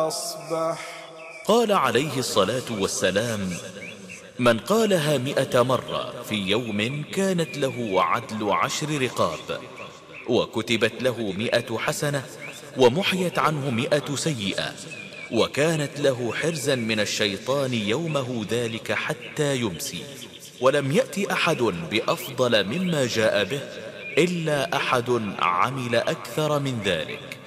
أصبح. قال عليه الصلاة والسلام: من قالها 100 مرة في يوم كانت له عدل 10 رقاب، وكتبت له 100 حسنة، ومحيت عنه 100 سيئة، وكانت له حرزا من الشيطان يومه ذلك حتى يمسي. ولم يأت أحد بأفضل مما جاء به إلا أحد عمل أكثر من ذلك.